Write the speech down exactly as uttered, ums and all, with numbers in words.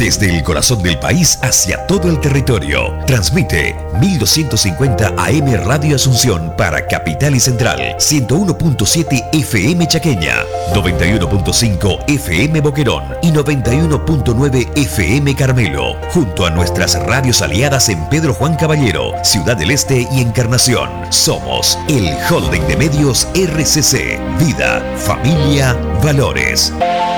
Desde el corazón del país hacia todo el territorio. Transmite mil doscientos cincuenta A M Radio Asunción para Capital y Central. ciento uno punto siete F M Chaqueña. noventa y uno punto cinco F M Boquerón. Y noventa y uno punto nueve F M Carmelo. Junto a nuestras radios aliadas en Pedro Juan Caballero, Ciudad del Este y Encarnación. Somos el Holding de Medios R C C. Vida, familia, valores.